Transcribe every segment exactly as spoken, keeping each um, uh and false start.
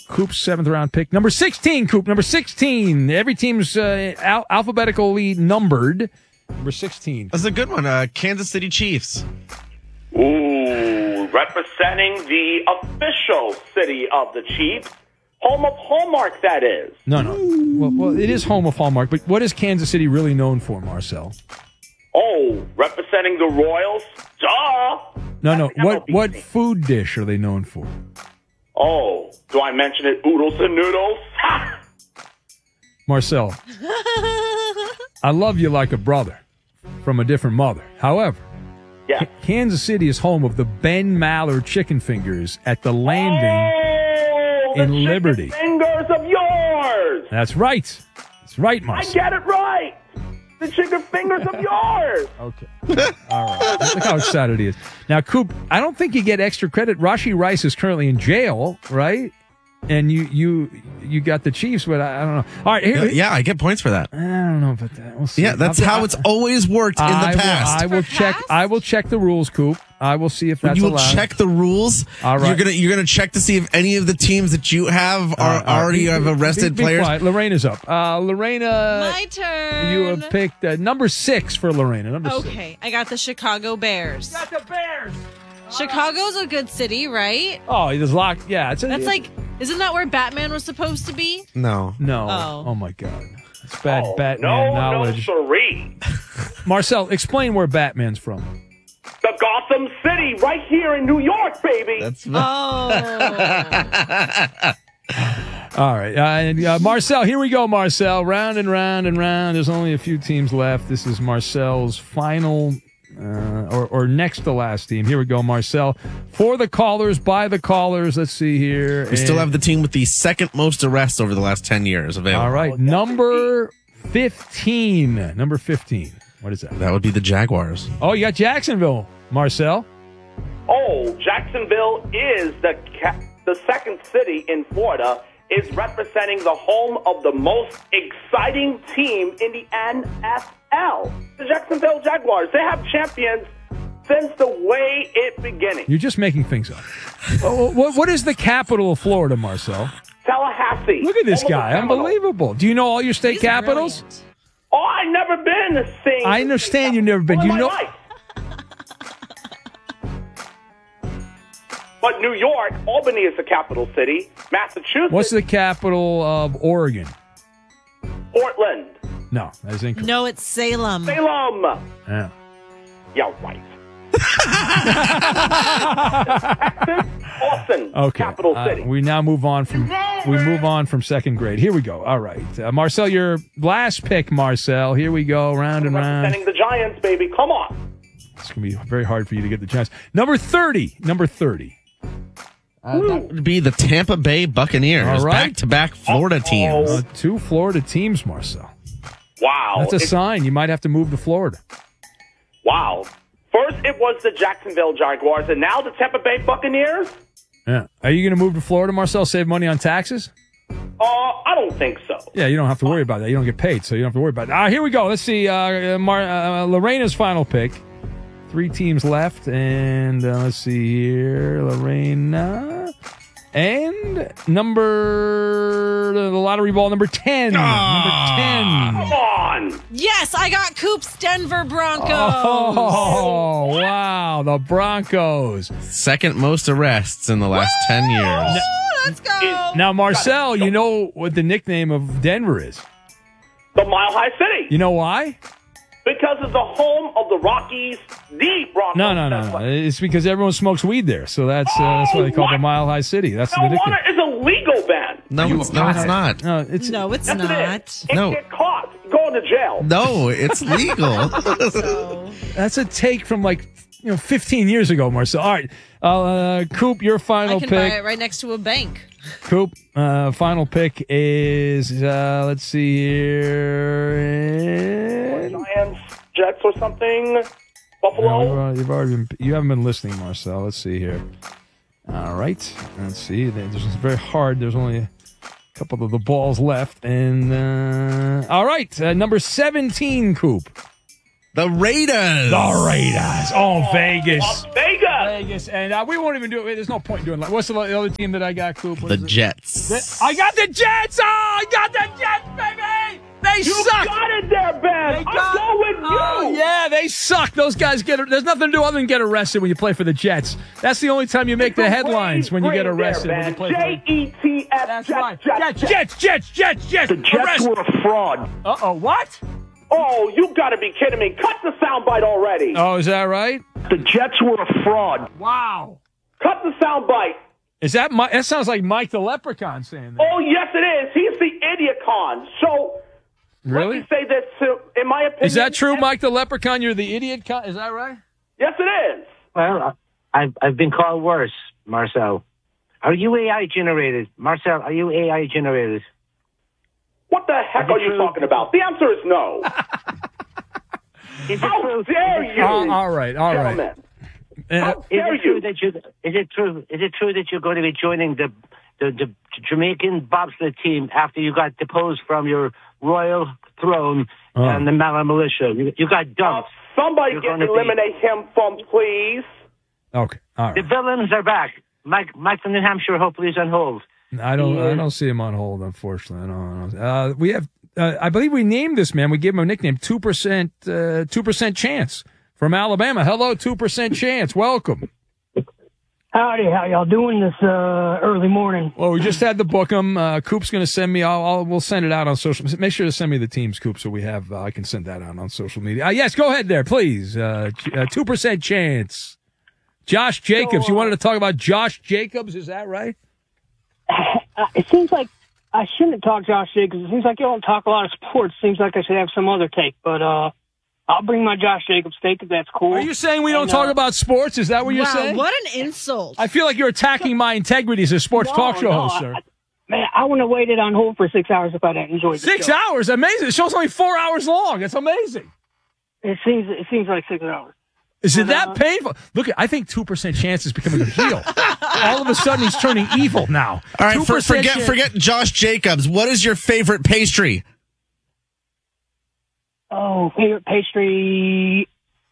Coop's seventh round pick. Number sixteen, Coop. Number sixteen. Every team's uh, al- alphabetically numbered. Number sixteen. That's a good one. Uh, Kansas City Chiefs. Ooh, representing the official city of the Chiefs. Home of Hallmark, that is. No, no. Well, well, it is home of Hallmark, but what is Kansas City really known for, Marcel? Oh, representing the Royals? Duh! No, no. That's What M L B what team. food dish are they known for? Oh, do I mention it? Oodles and noodles? Ha! Marcel, I love you like a brother from a different mother. However, Yeah. K- Kansas City is home of the Ben Maller chicken fingers at the Landing Oh, the in chicken Liberty. fingers of yours! That's right. That's right, I Marcel. get it right! The chicken fingers of yours! Okay. All right. Look how excited he is. Now, Coop, I don't think you get extra credit. Rashi Rice is currently in jail, right? And you you you got the Chiefs, but I, I don't know. All right, here. Yeah, yeah, I get points for that. I don't know about that. We'll see. Yeah, that's I'll- how I- it's always worked in I the will- past. I will For check. past? I will check the rules, Coop. I will see if When that's you will allowed. check the rules. All right. You're gonna you're gonna check to see if any of the teams that you have are All right, all right. already Be- have be- arrested be, be players. Quiet. Lorena's up. Uh, Lorena, My turn. you have picked uh, number six for Lorena. Number six. Okay, I got the Chicago Bears. Got the Bears. Chicago's a good city, right? Oh, there's locked. Yeah, it's a, That's like, isn't that where Batman was supposed to be? No. no. Oh. Oh my God. It's bad Oh, Batman no, knowledge. no, siree. Marcel, explain where Batman's from. The Gotham City, right here in New York, baby. That's Oh. All right. Uh, and, uh, Marcel, here we go, Marcel. Round and round and round. There's only a few teams left. This is Marcel's final uh, or, or next to last team. Here we go, Marcel. For the callers, by the callers. Let's see here. We still have the team with the second most arrests over the last ten years available. All right. Number fifteen. Number fifteen. What is that? That would be the Jaguars. Oh, you got Jacksonville, Marcel. Oh, Jacksonville is the ca- the second city in Florida, is representing the home of the most exciting team in the N F L. The Jacksonville Jaguars. They have champions since the way it beginning. You're just making things up. Oh, what, what is the capital of Florida, Marcel? Tallahassee. Look at this Home of guy. the Seminoles. Unbelievable. Do you know all your state He's capitals? brilliant. Oh, I've never been to sing. I understand you've never been. All You my know- life. But New York, Albany is the capital city. Massachusetts, What's the capital of Oregon? Portland, No, that is incorrect. No, it's Salem. Salem. Yeah. Yeah, right. Texas, Austin, Okay. capital Uh, city. we now move on from we move on from second grade. Here we go. All right, uh, Marcel, your last pick, Marcel. Here we go, round and round. Representing the Giants, baby. Come on. It's gonna be very hard for you to get the chance. Number thirty. Number thirty. Uh, that would be the Tampa Bay Buccaneers. All right. Back-to-back Florida teams. Uh, two Florida teams, Marcel. Wow. That's a It's- sign. You might have to move to Florida. Wow. First, it was the Jacksonville Jaguars, and now the Tampa Bay Buccaneers? Yeah. Are you going to move to Florida, Marcel? Save money on taxes? Uh, I don't think so. Yeah, you don't have to worry about that. You don't get paid, so you don't have to worry about that. Ah, here we go. Let's see. Uh, Mar- uh, Lorena's final pick. Three teams left, and uh, let's see here. Lorena. And number, the lottery ball, number ten. Come Number ten. on. Yes, I got Coop's Denver Broncos. Oh, wow. The Broncos. Second most arrests in the last ten years. Woo, let's go. Now, Marcel, you know what the nickname of Denver is. The Mile High City. You know why? Because it's the home of the Rockies, the Broncos. No, no, no, That's no. why- It's because everyone smokes weed there. So that's uh, that's why they call it the what? Mile High City. That's the nickname. Marijuana is a legal ban. No, it's, no, it's not. No, it's No, it's Yes, not. it is. If No. you get caught, go to jail. No, it's legal. So, that's a take from like you know fifteen years ago, Marcel. All right, uh, Coop, your I final can buy pick. it right next to a bank. Coop, uh, final pick is uh, let's see here. Giants, Jets, or something. Buffalo. No, you've already- you've already been, you haven't been listening, Marcel. Let's see here. All right. Let's see. There's it's very hard. There's only a couple of the balls left. And, uh, all right. Uh, number seventeen, Coop. The Raiders. The Raiders. Oh, Vegas. Las Vegas. Vegas, and uh, we won't even do it. There's no point in doing that. What's the, the other team that I got, Coop? What The is it? Jets. The- I got the Jets! Oh, I got the Jets, baby! They You suck! got it there, Ben. They I'm got- going with you. Oh, yeah, they suck. Those guys get. There's nothing to do other than get arrested when you play for the Jets. That's the only time you make the headlines, when you get arrested. When you play for J the... E T S. That's Jets, right. Jets, Jets, Jets, Jets, Jets, Jets. The Jets Arrest- were a fraud. Uh-oh, what? Oh, you got to be kidding me. Cut the soundbite already. Oh, is that right? The Jets were a fraud. Wow. Cut the soundbite. Is that my, that sounds like Mike the Leprechaun saying that. Oh, yes, it is. He's the idiot con. So, Really? let me say this. So, in my opinion. Is that true, Mike the Leprechaun? You're the idiot con- Is that right? Yes, it is. Well, I've I've been called worse, Marcel. Are you A I generated, Marcel? Are you A I generated? What the heck Is it are you true? talking about? The answer is no. Is it How true? dare Is it you? Uh, all right, all right. Gentlemen. Uh, How Is dare it true you? that you? Is it true? Is it true that you're going to be joining the the, the Jamaican bobsled team after you got deposed from your royal throne Oh. and the Mala militia? You, you got Uh, dumped. somebody You're get gonna be- eliminate him from, please. okay, all The right. villains are back. Mike, Mike from New Hampshire, hopefully, is on hold. I don't, I Yeah. don't see him on hold, unfortunately. I don't, I don't- uh, we have, uh, I believe we named this man. We gave him a nickname, two percent, uh, two percent chance from Alabama. Hello, two percent chance. Welcome. Howdy, how y'all doing this uh, early morning? Well, we just had to book him. Uh, Coop's going to send me. I'll, I'll, we'll send it out on social. Make sure to send me the teams, Coop, so we have. Uh, I can send that out on social media. Uh, yes, go ahead there, please. Uh, two percent chance. Josh Jacobs. So, uh, you wanted to talk about Josh Jacobs? Is that right? Uh, it seems like I shouldn't talk Josh Jacobs. It seems like you don't talk a lot of sports. Seems like I should have some other take, but uh, I'll bring my Josh Jacobs take if that's cool. Are you saying we don't And, talk uh, about sports? Is that what you're Wow, saying? what an insult. I feel like you're attacking my integrity as a sports No, talk show no, host, sir. I- Man, I wouldn't have waited on hold for six hours if I didn't enjoy the Six show. hours? Amazing. The show's only four hours long. It's amazing. It seems it seems like six hours. Is it that Uh, painful? Look, I think two percent chance is becoming a heel. All of a sudden, he's turning evil now. All right, for, two percent forget chance- forget Josh Jacobs. What is your favorite pastry? Oh, favorite pastry,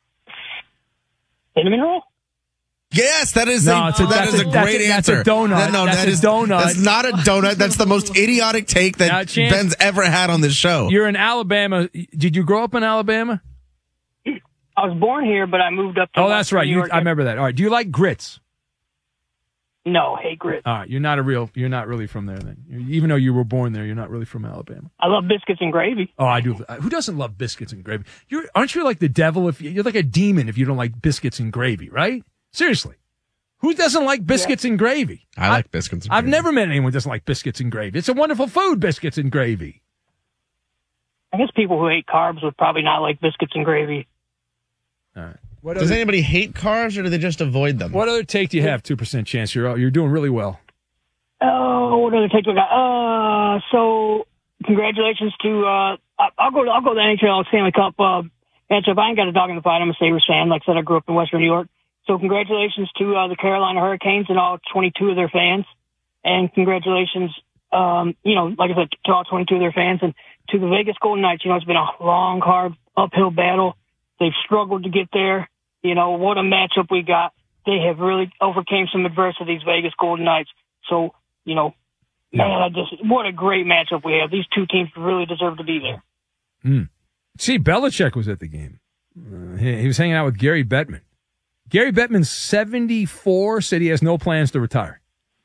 cinnamon roll. Yes, that is No, a, it's a- that that's is a- a that's great a- that's a answer. donut. That- no, That's that a is- donut. That's not a donut. That's the most idiotic take Now, that Chance- Ben's ever had on this show. You're in Alabama. Did you grow up in Alabama? I was born here, but I moved up to Oh, that's Western right. New You, York. I remember that. All right. Do you like grits? No, hate grit. All right. You're not a real. You're not really from there then. You- Even though you were born there, you're not really from Alabama. I love biscuits and gravy. Oh, I do. Who doesn't love biscuits and gravy? You're aren't you like the devil? If you, you're like a demon if you don't like biscuits and gravy, right? Seriously. Who doesn't like biscuits and gravy? I like biscuits. and I've gravy. never met anyone who doesn't like biscuits and gravy. It's a wonderful food, biscuits and gravy. I guess people who hate carbs would probably not like biscuits and gravy. All right. What Does other, anybody hate carbs or do they just avoid them? what other take do you have? Two percent chance. You're you're doing really well. Oh, what other take do I got? Uh, so congratulations to uh, I- I'll go to, I'll go to the N H L Stanley Cup uh, matchup. I ain't got a dog in the fight. I'm a Sabres fan. Like I said, I grew up in Western New York. So congratulations to uh, the Carolina Hurricanes and all twenty-two of their fans, and congratulations, um, you know, like I said, to all twenty-two of their fans, and to the Vegas Golden Knights. You know, it's been a long, hard uphill battle. They've struggled to get there. You know, what a matchup we got. They have really overcame some adversity, these Vegas Golden Knights. So, you know, man, I just what a great matchup we have. These two teams really deserve to be there. Mm. See, Belichick was at the game. Uh, he, he was hanging out with Gary Bettman. Gary Bettman, seventy-four, said he has no plans to retire.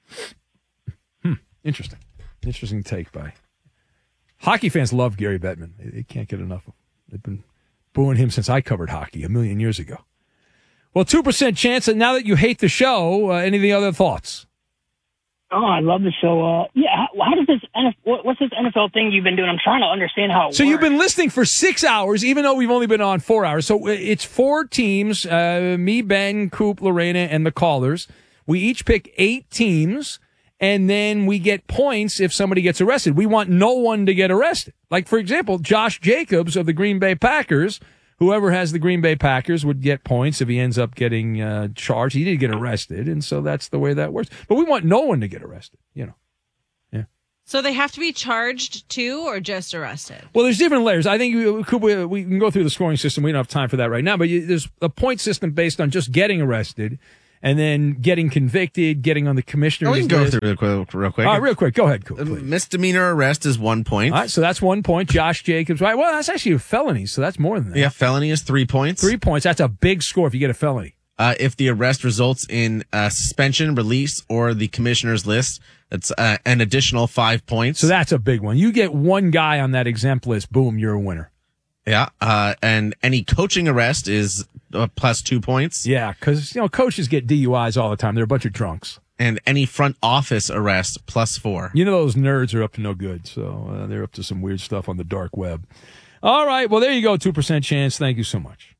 Hmm. Interesting. Interesting take by. Hockey fans love Gary Bettman. They, they can't get enough of him. They've been booing him since I covered hockey a million years ago. Well, two percent chance that now that you hate the show, uh, any of the other thoughts? Oh, I love the show. Uh, yeah, how, how does this N F L, what, what's this N F L thing you've been doing? I'm trying to understand how it So works. you've been listening for six hours, even though we've only been on four hours. So it's four teams, uh, me, Ben, Coop, Lorena, and the callers. We each pick eight teams, and then we get points if somebody gets arrested. We want no one to get arrested. Like, for example, Josh Jacobs of the Green Bay Packers. Whoever has the Green Bay Packers would get points if he ends up getting uh, charged. He did get arrested, and so that's the way that works. But we want no one to get arrested, you know. So they have to be charged too, or just arrested? Well, there's different layers. I think we, could, we, we can go through the scoring system. We don't have time for that right now, but you, there's a point system based on just getting arrested, and then getting convicted, getting on the commissioner's Oh, we can go list. through real quick. Real quick. All right, real quick. Go ahead, cool. A please. misdemeanor arrest is one point. All right, so that's one point. Josh Jacobs. Right. Well, that's actually a felony, so that's more than that. Yeah, felony is three points. Three points. That's a big score if you get a felony. Uh, if the arrest results in uh, suspension, release, or the commissioner's list, that's uh, an additional five points. So that's a big one. You get one guy on that exempt list, boom, you're a winner. Yeah, uh, and any coaching arrest is uh, plus two points. Yeah, because you know coaches get D U Is all the time. They're a bunch of drunks. And any front office arrest plus four. You know those nerds are up to no good, so uh, they're up to some weird stuff on the dark web. All right, well there you go, two percent chance. Thank you so much.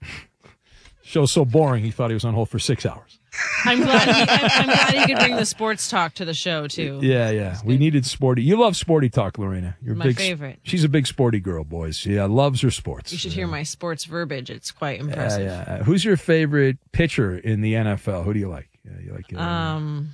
Show's so boring. He thought he was on hold for six hours. I'm glad. He, I'm, I'm glad he could bring the sports talk to the show too. Yeah, yeah. We needed sporty. You love sporty talk, Lorena. You're My big, favorite. She's a big sporty girl, boys. Yeah, loves her sports. You should hear my sports verbiage. It's quite Yeah, impressive. yeah. Who's your favorite pitcher in the N F L? Who do you like? Yeah, you like? Uh, Um,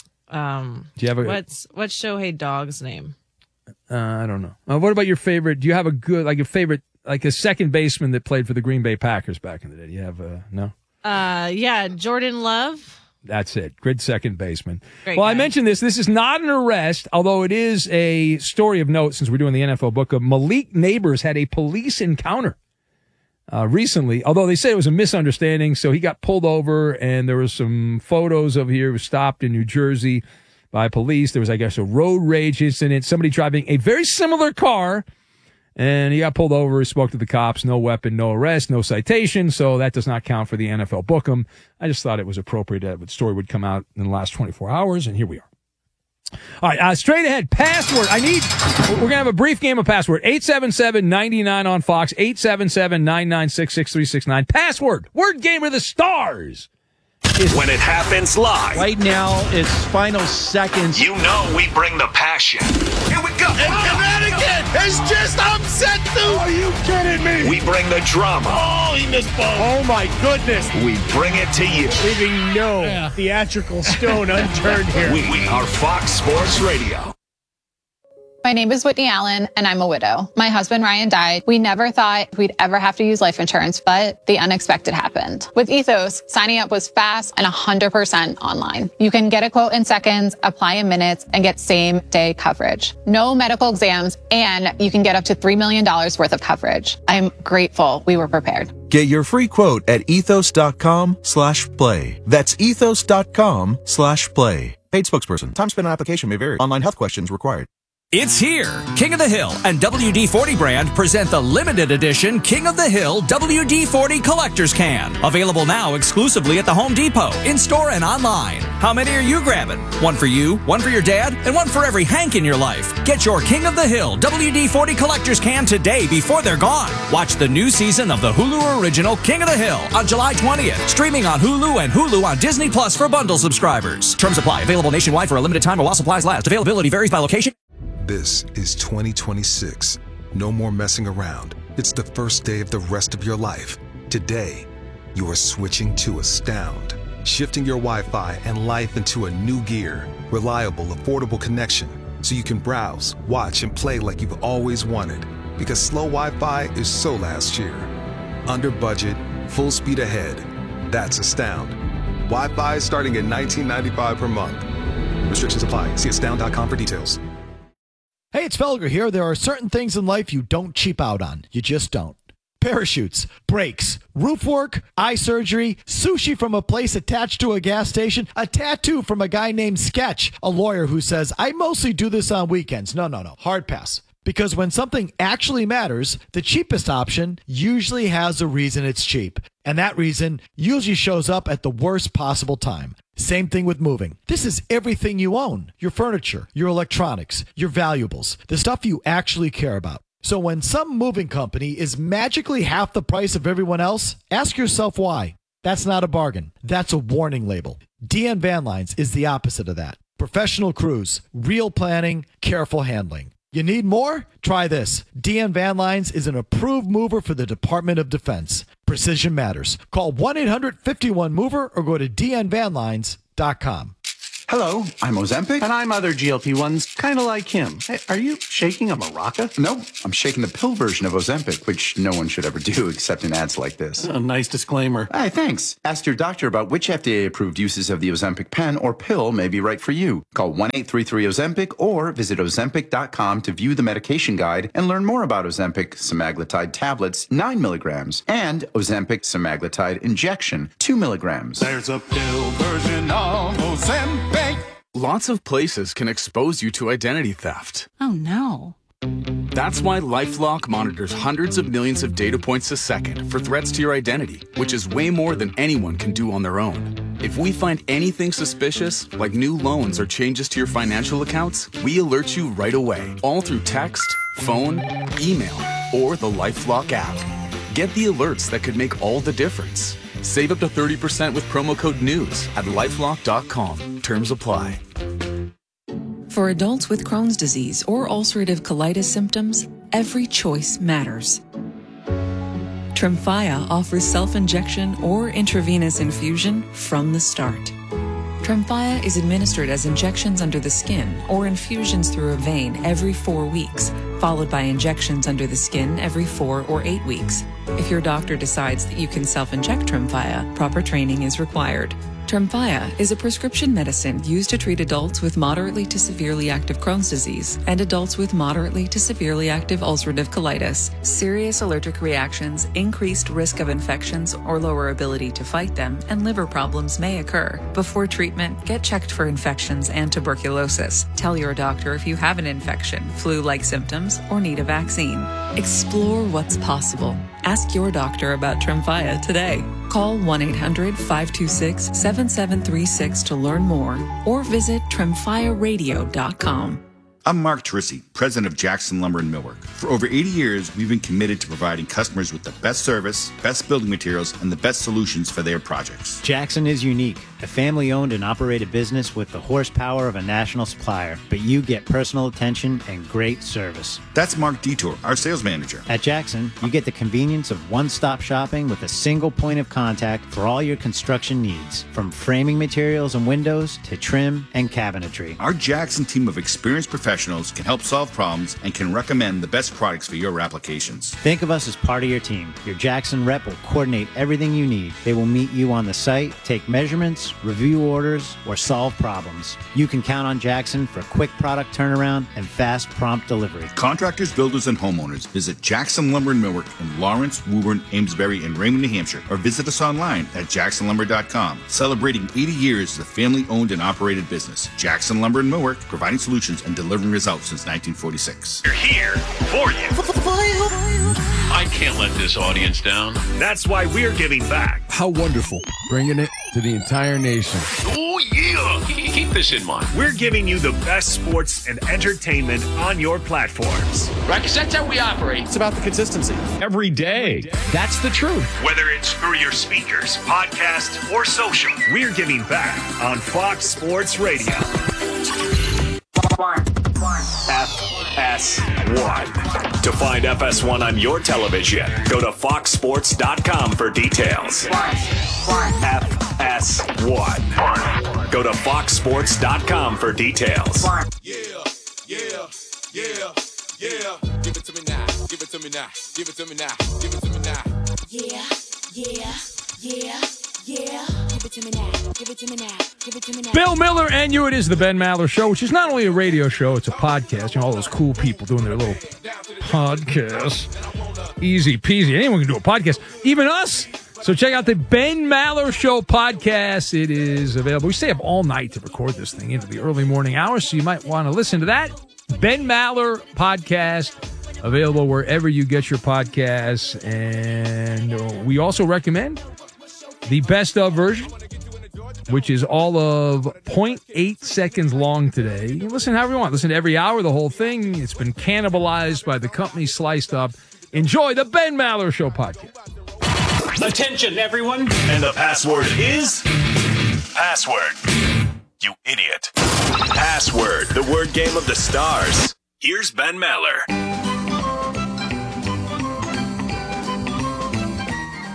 um. do you have a? What's what's Shohei Dog's name? Uh, I don't know. Uh, what about your favorite? Do you have a good, like a favorite, like a second baseman that played for the Green Bay Packers back in the day? Do you have a no? Uh, yeah, Jordan Love. That's it. Good second baseman. Great well, I guy. mentioned this. This is not an arrest, although it is a story of note since we're doing the N F L book. Of Malik Neighbors had a police encounter uh, recently, although they say it was a misunderstanding. So he got pulled over, and there was some photos of here. He was stopped in New Jersey by police. There was, I guess, a road rage incident. Somebody driving a very similar car. And he got pulled over. He spoke to the cops. No weapon, no arrest, no citation. So that does not count for the N F L Bookem. I just thought it was appropriate that the story would come out in the last twenty-four hours, and here we are. All right, uh, straight ahead, password. I need, we're going to have a brief game of password. eight seven seven, nine nine on Fox, eight seven seven, nine nine six, six three six nine. Password, word game of the stars. When it happens live, Right now, it's final seconds. you know we bring the passion. Here we go. And Connecticut has just upset the... Are you kidding me? We bring the drama. Oh, he missed both. Oh, my goodness. We bring it to you. Leaving no theatrical stone unturned here. We, we are Fox Sports Radio. My name is Whitney Allen, and I'm a widow. My husband, Ryan, died. We never thought we'd ever have to use life insurance, but the unexpected happened. With Ethos, signing up was fast and one hundred percent online. You can get a quote in seconds, apply in minutes, and get same-day coverage. No medical exams, and you can get up to three million dollars worth of coverage. I'm grateful we were prepared. Get your free quote at ethos.com slash play. That's ethos.com slash play. Paid spokesperson. Time spent on application may vary. Online health questions required. It's here. King of the Hill and W D forty brand present the limited edition King of the Hill W D forty Collector's Can. Available now exclusively at the Home Depot, in-store and online. How many are you grabbing? One for you, one for your dad, and one for every Hank in your life. Get your King of the Hill W D forty Collector's Can today before they're gone. Watch the new season of the Hulu original King of the Hill on July twentieth. Streaming on Hulu and Hulu on Disney Plus for bundle subscribers. Terms apply. Available nationwide for a limited time or while supplies last. Availability varies by location. This is twenty twenty-six. No more messing around. It's the first day of the rest of your life. Today, you are switching to Astound, shifting your Wi-Fi and life into a new gear. Reliable, affordable connection, so you can browse, watch, and play like you've always wanted. Because slow Wi-Fi is so last year. Under budget, full speed ahead. That's Astound. Wi-Fi starting at nineteen ninety-five per month. Restrictions apply. See astound dot com for details. Hey, it's Felger here. There are certain things in life you don't cheap out on. You just don't. Parachutes, brakes, roof work, eye surgery, sushi from a place attached to a gas station, a tattoo from a guy named Sketch, a lawyer who says, I mostly do this on weekends. No, no, no. Hard pass. Because when something actually matters, the cheapest option usually has a reason it's cheap. And that reason usually shows up at the worst possible time. Same thing with moving. This is everything you own. Your furniture, your electronics, your valuables, the stuff you actually care about. So when some moving company is magically half the price of everyone else, ask yourself why. That's not a bargain. That's a warning label. D N Van Lines is the opposite of that. Professional crews, real planning, careful handling. You need more? Try this. D N Van Lines is an approved mover for the Department of Defense. Precision matters. Call one eight hundred fifty-one mover or go to d n van lines dot com. Hello, I'm Ozempic. And I'm other G L P ones, kind of like him. Hey, are you shaking a maraca? No, I'm shaking the pill version of Ozempic, which no one should ever do except in ads like this. A nice disclaimer. Hey, thanks. Ask your doctor about which F D A-approved uses of the Ozempic pen or pill may be right for you. Call one eight three three Ozempic or visit ozempic dot com to view the medication guide and learn more about Ozempic semaglutide tablets, nine milligrams, and Ozempic semaglutide injection, two milligrams. There's a pill version of Ozempic. Lots of places can expose you to identity theft. Oh, no. That's why LifeLock monitors hundreds of millions of data points a second for threats to your identity, which is way more than anyone can do on their own. If we find anything suspicious, like new loans or changes to your financial accounts, we alert you right away, all through text, phone, email, or the LifeLock app. Get the alerts that could make all the difference. Save up to thirty percent with promo code NEWS at lifelock dot com. Terms apply. For adults with Crohn's disease or ulcerative colitis symptoms, every choice matters. Tremfya offers self-injection or intravenous infusion from the start. Tremfya is administered as injections under the skin or infusions through a vein every four weeks, followed by injections under the skin every four or eight weeks. If your doctor decides that you can self-inject Tremfya, proper training is required. Tremfya is a prescription medicine used to treat adults with moderately to severely active Crohn's disease and adults with moderately to severely active ulcerative colitis. Serious allergic reactions, increased risk of infections or lower ability to fight them, and liver problems may occur. Before treatment, get checked for infections and tuberculosis. Tell your doctor if you have an infection, flu-like symptoms, or need a vaccine. Explore what's possible. Ask your doctor about Tremfya today. Call one eight hundred five two six seven seven three six to learn more or visit tremfya radio dot com. I'm Mark Terisi, president of Jackson Lumber in Millwork. For over eighty years, we've been committed to providing customers with the best service, best building materials, and the best solutions for their projects. Jackson is unique, a family-owned and operated business with the horsepower of a national supplier, but you get personal attention and great service. That's Mark Detour, our sales manager. At Jackson, you get the convenience of one-stop shopping with a single point of contact for all your construction needs, from framing materials and windows to trim and cabinetry. Our Jackson team of experienced professionals Professionals can help solve problems and can recommend the best products for your applications. Think of us as part of your team. Your Jackson rep will coordinate everything you need. They will meet you on the site, take measurements, review orders, or solve problems. You can count on Jackson for quick product turnaround and fast, prompt delivery. Contractors, builders, and homeowners, visit Jackson Lumber and Millwork in Lawrence, Woburn, Amesbury, and Raymond, New Hampshire, or visit us online at jackson lumber dot com. Celebrating eighty years as a family-owned and operated business. Jackson Lumber and Millwork, providing solutions and delivering results since nineteen forty-six. We're here for you. I can't let this audience down. That's why we're giving back. How wonderful. Bringing it to the entire nation. Oh, yeah. Keep this in mind. We're giving you the best sports and entertainment on your platforms. Right, because that's how we operate. It's about the consistency. Every day. That's the truth. Whether it's through your speakers, podcast, or social, we're giving back on Fox Sports Radio. F S one. To find F S one on your television, go to fox sports dot com for details. F S one. Go to fox sports dot com for details. Yeah, yeah, yeah, yeah. Give it to me now. Give it to me now. Give it to me now. Give it to me now. Yeah, yeah, yeah. Yeah, give it to me now. Give it to me now. Give it to me now. Bill Miller and you. It is the Ben Maller Show, which is not only a radio show, it's a podcast. You know, all those cool people doing their little podcasts. Easy peasy. Anyone can do a podcast, even us. So check out the Ben Maller Show podcast. It is available. We stay up all night to record this thing into the early morning hours, so you might want to listen to that. Ben Maller podcast, available wherever you get your podcasts. And we also recommend the best of version, which is all of zero point eight seconds long today. You can listen however you want. Listen to every hour, the whole thing. It's been cannibalized by the company Sliced Up. Enjoy the Ben Maller Show podcast. Attention, everyone. And the password is... Password. You idiot. Password, the word game of the stars. Here's Ben Maller.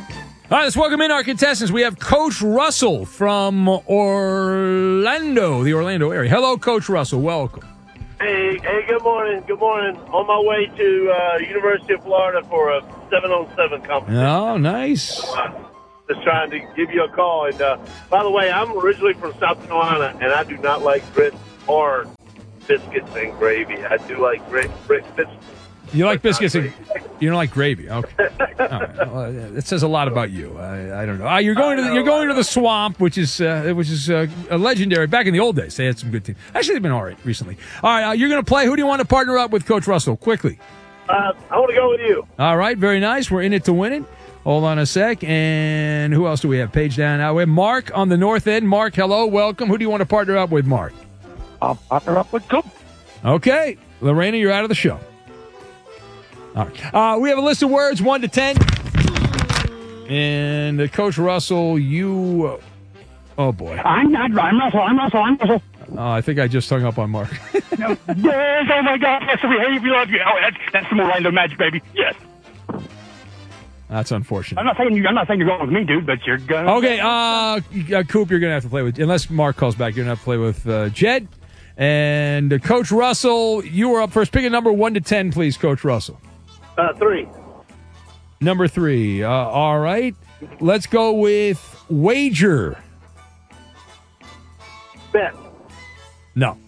All right, let's welcome in our contestants. We have Coach Russell from Orlando, the Orlando area. Hello, Coach Russell. Welcome. Hey, hey, good morning. Good morning. On my way to uh, University of Florida for a seven on seven competition. Oh, nice. Uh, just trying to give you a call. And uh, by the way, I'm originally from South Carolina, and I do not like grits or biscuits and gravy. I do like great biscuits. You like biscuits and you don't like gravy. Okay. All right. Well, it says a lot about you. I, I don't know. Ah, you're going to the, you're going to the swamp, which is uh, which is uh, a legendary. Back in the old days, they had some good teams. Actually, they've been all right recently. All right, uh, you're going to play. Who do you want to partner up with, Coach Russell? Quickly. Uh, I want to go with you. All right, very nice. We're in it to win it. Hold on a sec. And who else do we have? Page down now. We have Mark on the north end. Mark, hello, welcome. Who do you want to partner up with, Mark? I'll partner up with Coop. Okay, Lorena, you're out of the show. All right. Uh, we have a list of words, one to ten. And uh, Coach Russell, you... Uh, oh, boy. I'm not. I'm Russell. I'm Russell. I'm Russell. Uh, I think I just hung up on Mark. No. Yes, oh, my God. Yes, we hate you. Love you. Oh, that's, that's some Orlando Magic, baby. Yes. That's unfortunate. I'm not saying you, I'm not saying you're going with me, dude, but you're going. Okay, uh, uh, Coop, you're going to have to play with... Unless Mark calls back, you're going to have to play with uh, Jed. And uh, Coach Russell, you are up first. Pick a number one to ten, please, Coach Russell. Uh, three. Number three. Uh, all right. Let's go with wager. Bet. No.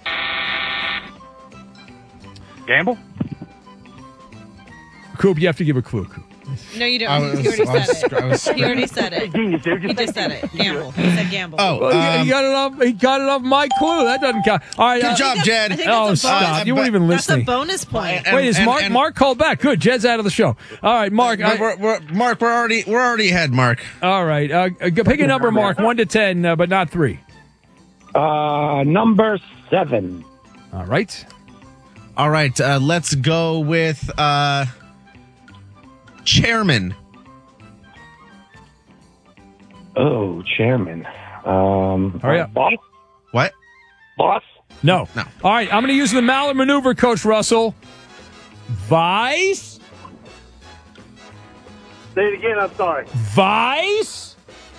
Gamble? Coop, you have to give a clue, Coop. No, you don't. I was- he already I was- said I was- it. He already said it. Genius, dude. He just said it. Gamble. He said gamble. Oh, Well, he- um, he got it off. He got it off my clue. That doesn't count. All right. Good uh, job, Jed. I think Oh, that's a stop! bonus. You weren't even That's a listening. bonus point. And- Wait, is and- Mark? and- Mark called back. Good. Jed's out of the show. All right, Mark. I- we're, we're, Mark, we're already we're already ahead, Mark. all right. Uh, uh, pick a number, Mark. One to ten, uh, but not three. Uh, number seven. All right. All right, uh, let's go with uh, chairman. Oh, chairman. Um, Hurry up. Boss? What? Boss? No. No. All right. I'm going to use the Mallet maneuver, Coach Russell. Vice. Say it again, I'm sorry. Vice.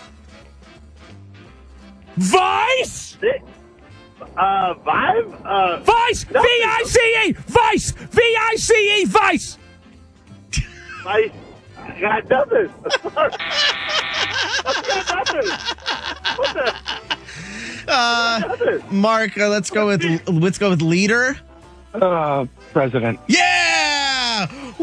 Vice. Uh, Vive? Uh, Vice. V I C E. Vice. V I C E. Vice. I got nothing. Sorry. I got nothing. What the? Uh, Nothing. Mark, uh, let's go with let's go with leader. Uh, president. Yeah! Woo!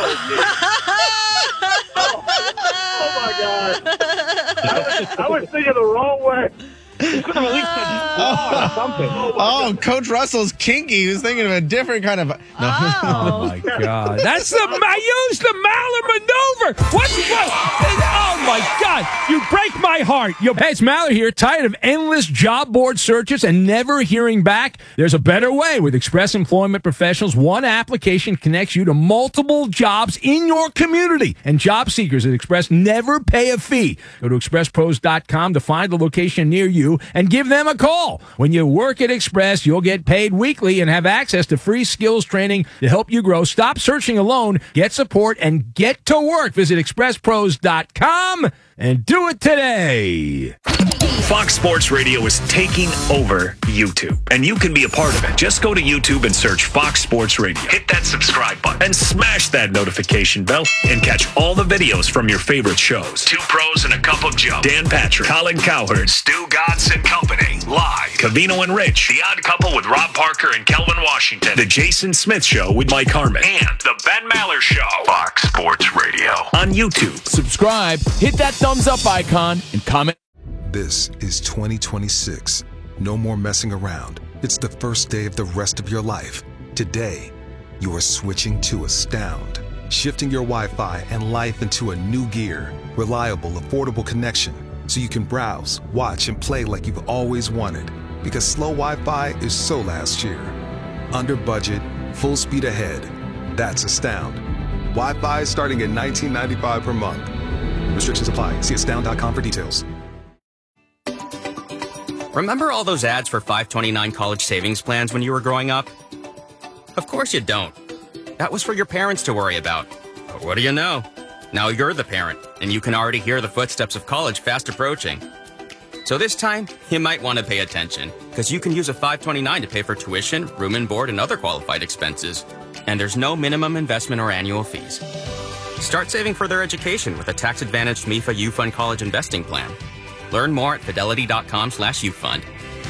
Oh, my God. I was, I was thinking the wrong way. You could have at least said Oh. or something. Oh, Coach Russell's kinky. He was thinking of a different kind of. No. Oh my God! That's the I used the Mallet maneuver. What's what? Oh my God! You break my heart. You, hey, it's Mallet here. Tired of endless job board searches and never hearing back? There's a better way. With Express Employment Professionals, one application connects you to multiple jobs in your community, and job seekers at Express never pay a fee. Go to express pros dot com to find the location near you and give them a call. When you work at Express, you'll get paid weekly and have access to free skills training to help you grow. Stop searching alone. Get support and get to work. Visit express pros dot com and do it today. Fox Sports Radio is taking over YouTube, and you can be a part of it. Just go to YouTube and search Fox Sports Radio. Hit that subscribe button and smash that notification bell and catch all the videos from your favorite shows. Two Pros and a Cup of Joe. Dan Patrick, Colin Cowherd, Stu Godson Company, live. Cavino and Rich, The Odd Couple with Rob Parker and Kelvin Washington. The Jason Smith Show with Mike Harmon. And The Ben Maller Show. Fox Sports Radio on YouTube. Subscribe, hit that thumbs up icon, and comment. This is twenty twenty-six. No more messing around. It's the first day of the rest of your life. Today, you are switching to Astound, shifting your Wi-Fi and life into a new gear. Reliable, affordable connection, so you can browse, watch, and play like you've always wanted. Because slow Wi-Fi is so last year. Under budget, full speed ahead. That's Astound. Wi-Fi starting at nineteen ninety-five per month. Restrictions apply. See astound dot com for details. Remember all those ads for five twenty-nine college savings plans when you were growing up? Of course you don't. That was for your parents to worry about. But what do you know? Now you're the parent, and you can already hear the footsteps of college fast approaching. So this time, you might want to pay attention, because you can use a five twenty-nine to pay for tuition, room and board, and other qualified expenses. And there's no minimum investment or annual fees. Start saving for their education with a tax-advantaged M I F A U-Fund College Investing Plan. Learn more at fidelity.com slash UFund.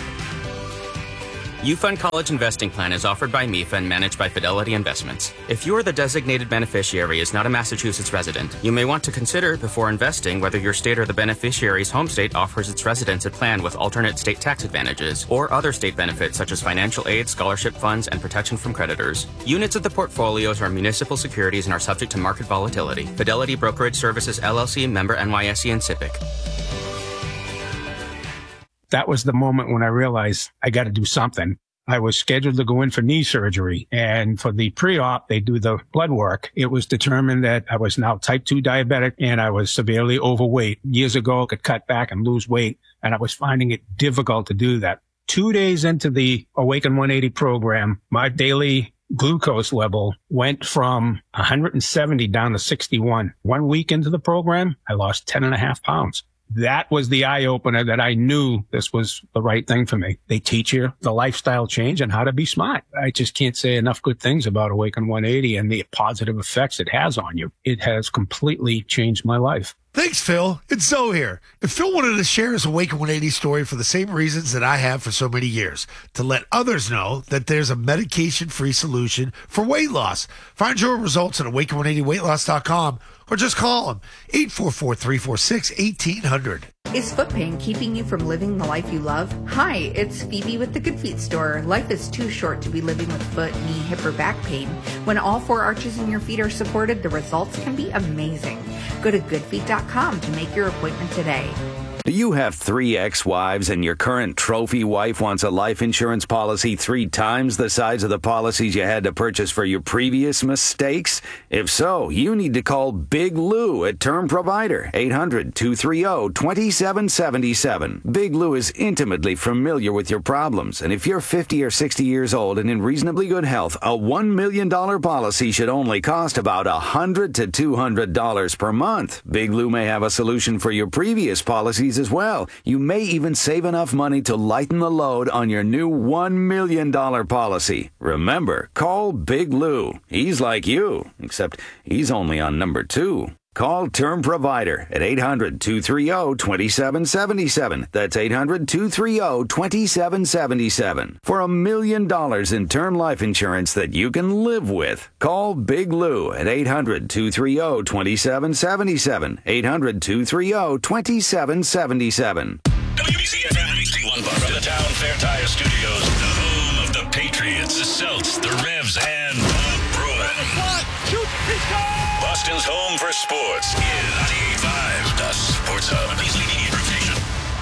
U-Fund College Investing Plan is offered by M I F A and managed by Fidelity Investments. If you or the designated beneficiary is not a Massachusetts resident, you may want to consider before investing whether your state or the beneficiary's home state offers its residents a plan with alternate state tax advantages or other state benefits such as financial aid, scholarship funds, and protection from creditors. Units of the portfolios are municipal securities and are subject to market volatility. Fidelity Brokerage Services, L L C, member N Y S E and SIPC. That was the moment when I realized I got to do something. I was scheduled to go in for knee surgery, and for the pre-op, they do the blood work. It was determined that I was now type two diabetic and I was severely overweight. Years ago, I could cut back and lose weight, and I was finding it difficult to do that. Two days into the Awaken one eighty program, my daily glucose level went from one hundred seventy down to sixty-one. One week into the program, I lost ten and a half pounds. That was the eye opener that I knew this was the right thing for me. They teach you the lifestyle change and how to be smart. I just can't say enough good things about Awaken one eighty and the positive effects it has on you. It has completely changed my life. Thanks, Phil. It's Zoe here. And Phil wanted to share his Awaken one eighty story for the same reasons that I have for so many years, to let others know that there's a medication-free solution for weight loss. Find your results at awaken one eighty weight loss dot com or just call them eight four four, three four six, one eight hundred. Is foot pain keeping you from living the life you love? Hi, it's Phoebe with the Good Feet store. Life is too short to be living with foot, knee, hip, or back pain. When all four arches in your feet are supported, the results can be amazing. Go to good feet dot com to make your appointment today. Do you have three ex-wives and your current trophy wife wants a life insurance policy three times the size of the policies you had to purchase for your previous mistakes? If so, you need to call Big Lou at Term Provider, eight hundred, two three zero, two seven seven seven. Big Lou is intimately familiar with your problems, and if you're fifty or sixty years old and in reasonably good health, a one million dollars policy should only cost about one hundred to two hundred dollars per month. Big Lou may have a solution for your previous policies as well. You may even save enough money to lighten the load on your new one million dollars policy. Remember, call Big Lou. He's like you, except he's only on number two. Call Term Provider at eight hundred, two three zero, two seven seven seven. That's eight hundred, two three zero, two seven seven seven. For a million dollars in term life insurance that you can live with. Call Big Lou at eight hundred, two three zero, two seven seven seven. eight hundred, two three zero, two seven seven seven. W B C F M sixty-one from the Town Fair Tire Studios, the home of the Patriots, the Celts, the Revs, and the Bruins. One, two, three, go! Boston's home for sports is ninety-eight point five, the Sports Hub. Beasley Media Group Station.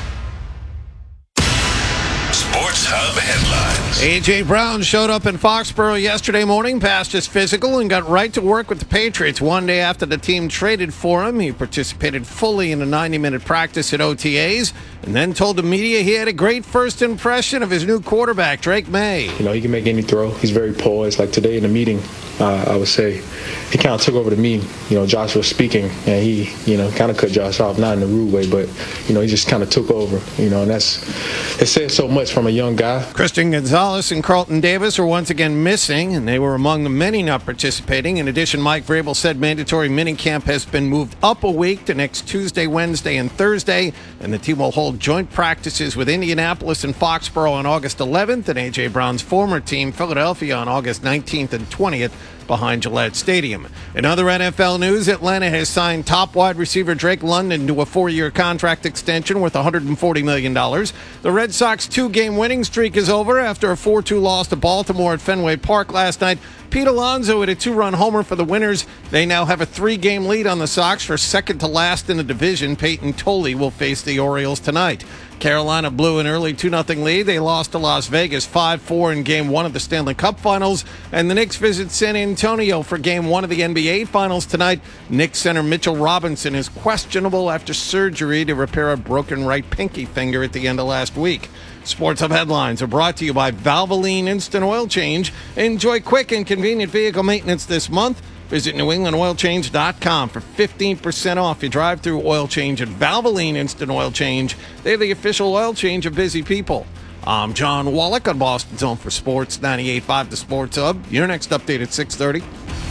Sports Hub headlines. A J. Brown showed up in Foxborough yesterday morning, passed his physical, and got right to work with the Patriots. One day after the team traded for him, he participated fully in a ninety-minute practice at O T As, and then told the media he had a great first impression of his new quarterback, Drake May. You know, he can make any throw. He's very poised. Like today in the meeting, uh, I would say he kind of took over the meeting. You know, Josh was speaking, and he, you know, kind of cut Josh off, not in a rude way, but, you know, he just kind of took over, you know, and that's, it says so much from a young guy. Christian Gonzalez and Carlton Davis are once again missing, and they were among the many not participating. In addition, Mike Vrabel said mandatory minicamp has been moved up a week to next Tuesday, Wednesday, and Thursday, and the team will hold joint practices with Indianapolis and Foxborough on August eleventh, and A J. Brown's former team, Philadelphia, on August nineteenth and twentieth. Behind Gillette Stadium. In other N F L news, Atlanta has signed top wide receiver Drake London to a four-year contract extension worth one hundred forty million dollars. The Red Sox two-game winning streak is over after a four two loss to Baltimore at Fenway Park last night. Pete Alonso hit a two-run homer for the winners. They now have a three-game lead on the Sox for second to last in the division. Peyton Tolley will face the Orioles tonight. Carolina blew an early two nothing lead. They lost to Las Vegas five four in Game one of the Stanley Cup Finals. And the Knicks visit San Antonio for Game one of the N B A Finals tonight. Knicks center Mitchell Robinson is questionable after surgery to repair a broken right pinky finger at the end of last week. Sports Hub headlines are brought to you by Valvoline Instant Oil Change. Enjoy quick and convenient vehicle maintenance this month. Visit new england oil change dot com for fifteen percent off your drive-through oil change at Valvoline Instant Oil Change. They're the official oil change of busy people. I'm John Wallach on Boston's Home for Sports, ninety-eight point five The Sports Hub. Your next update at six thirty.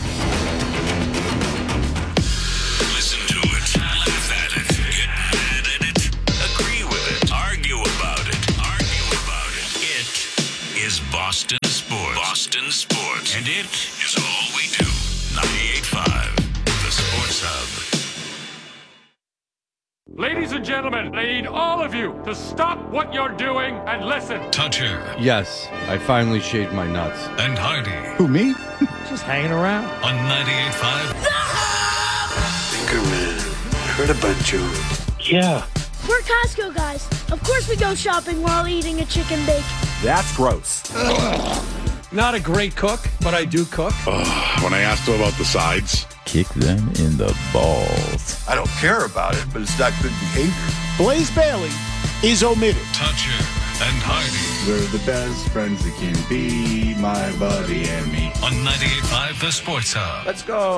Listen to it, laugh at it, get mad at it, agree with it, argue about it, argue about it. It is Boston Sports. Boston Sports. And it is all we do. ninety-eight point five The Sports Hub. Ladies and gentlemen, I need all of you to stop what you're doing and listen. Toucher Yes, I finally shaved my nuts. and Hardy Who, me? Just hanging around. on ninety-eight point five. Anchorman, heard about you. Yeah. We're Costco guys. Of course we go shopping while eating a chicken bake. That's gross. Not a great cook, but I do cook. Ugh, when I asked him about the sides, Kick them in the balls. I don't care about it, but it's not good behavior. Blaze Bailey is omitted. Toucher and Hardy We're the best friends that can be, my buddy and me. on ninety-eight point five The Sports Hub. Let's go.